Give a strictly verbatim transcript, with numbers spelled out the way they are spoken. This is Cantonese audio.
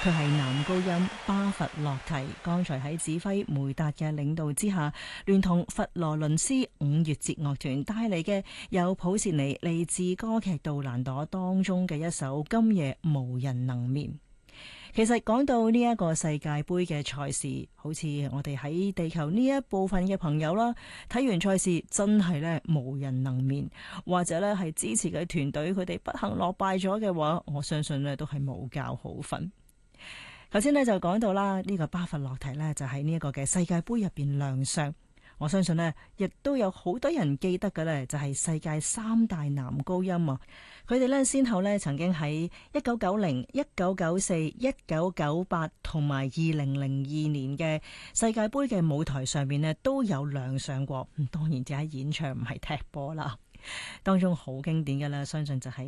佢係男高音巴伐洛提，剛才喺指揮梅達嘅領導之下，聯同佛羅倫斯五月節樂團帶嚟嘅由普切尼嚟自歌劇杜蘭朵當中嘅一首《今夜無人能眠》。其實講到呢一個世界盃嘅賽事，好似我哋喺地球呢一部分嘅朋友啦，睇完賽事真係咧無人能眠，或者咧係支持嘅團隊佢哋不幸落敗咗嘅話，我相信咧都係冇覺好瞓。頭先咧就講到啦，呢個巴伐洛提咧就喺呢一個嘅世界盃入邊亮相。我相信呢，亦都有好多人記得嘅呢，就係世界三大男高音啊！佢哋呢，先後呢曾經喺一九九零、一九九四、一九九八同埋二零零二年嘅世界盃嘅舞台上面呢，都有亮相過。咁當然只係演唱，唔係踢波啦。當中好經典嘅啦，相信就係